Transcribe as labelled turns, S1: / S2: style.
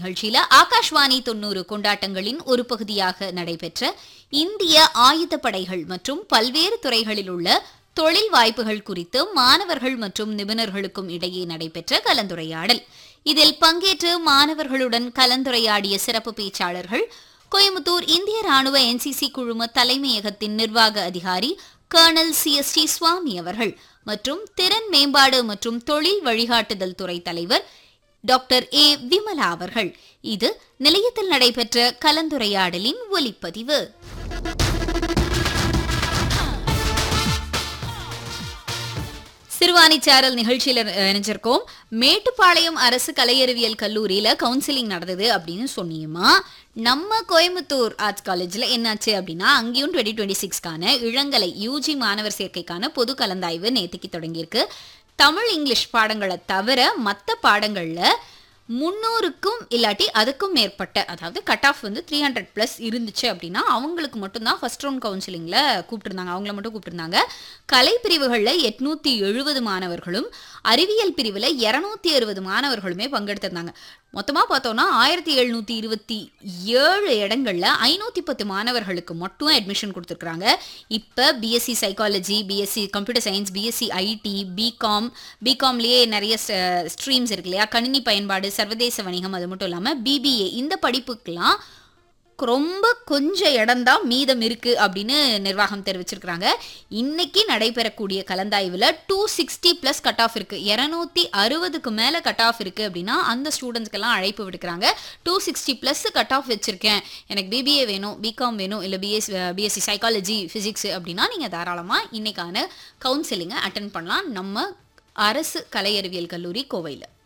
S1: நிகழ்ச்சியில ஆகாஷ்வாணி 90 கொண்டாட்டங்களின் ஒரு பகுதியாக நடைபெற்ற இந்திய ஆயுதப்படைகள் மற்றும் பல்வேறு துறைகளில் உள்ள தொழில் வாய்ப்புகள் குறித்து மாணவர்கள் மற்றும் நிபுணர்களுக்கும் இடையே நடைபெற்ற கலந்துரையாடல். இதில் பங்கேற்று மாணவர்களுடன் கலந்துரையாடிய சிறப்பு பேச்சாளர்கள் கோயம்புத்தூர் இந்திய ராணுவ என்சிசி குழும தலைமையகத்தின் நிர்வாக அதிகாரி கர்னல் CST சுவாமி அவர்கள் மற்றும் திறன் மேம்பாடு மற்றும் தொழில் வழிகாட்டுதல் துறை தலைவர் டாக்டர் A விமலா அவர்கள். இது நிலையத்தில் நடைபெற்ற கலந்துரையாடலின் ஒலிப்பதிவு. சிறுவாணி சேரல் நிகழ்ச்சியில நினைச்சிருக்கோம். மேட்டுப்பாளையம் அரசு கலையறிவியல் கல்லூரியில கவுன்சிலிங் நடந்தது அப்படின்னு சொன்னியுமா, நம்ம கோயம்புத்தூர் ஆர்ட்ஸ் காலேஜ்ல என்னாச்சு அப்படின்னா, அங்கேயும் 2026க்கான இளங்கலை UG மாணவர் சேர்க்கைக்கான பொது கலந்தாய்வு நேற்றுக்கு தொடங்கியிருக்கு. தமிழ் இங்கிலீஷ் பாடங்களை தவிர மற்ற பாடங்கள்ல 300க்கும் இல்லாட்டி அதுக்கும் மேற்பட்ட, அதாவது கட் ஆஃப் வந்து 300+ இருந்துச்சு அப்படின்னா அவங்களுக்கு மட்டும்தான் ஃபர்ஸ்ட் ரவுண்ட் கவுன்சிலிங்ல கூப்பிட்டுருந்தாங்க, அவங்கள மட்டும் கூப்பிட்டுருந்தாங்க. கலை பிரிவுகளில் 870 மாணவர்களும் அறிவியல் பிரிவில் 260 மாணவர்களுமே பங்கெடுத்திருந்தாங்க. மொத்தமாக பார்த்தோம்னா 1727 இடங்கள்ல 510 மாணவர்களுக்கு மட்டும் அட்மிஷன் கொடுத்துருக்குறாங்க. இப்போ BSc psychology, BSc computer science, BSc IT, பிகாம்லேயே நிறைய ஸ்ட்ரீம்ஸ் இருக்கு இல்லையா, கணினி பயன்பாடு, சர்வதேச வணிகம், அது மட்டும் இல்லாமல் BBA, இந்த படிப்புக்கெல்லாம் ரொம்ப கொஞ்சம் இடம்தான் மீதம் இருக்கு அப்படின்னு நிர்வாகம் தெரிவிச்சிருக்கிறாங்க. இன்னைக்கு நடைபெறக்கூடிய கலந்தாய்வில் 260+ கட் ஆஃப் இருக்கு, 260க்கு மேல கட் ஆஃப் இருக்கு அப்படின்னா அந்த ஸ்டூடெண்ட்ஸ்க்கெல்லாம் அழைப்பு விடுக்கிறாங்க. 260+ கட் ஆஃப் வச்சிருக்கேன், எனக்கு BBA வேணும், பிகாம் வேணும், இல்லை BSc சைக்காலஜி, ஃபிசிக்ஸ் அப்படின்னா நீங்க தாராளமா இன்னைக்கான கவுன்சிலிங்கை அட்டென்ட் பண்ணலாம் நம்ம அரசு கலை அறிவியல் கல்லூரி கோவையில்.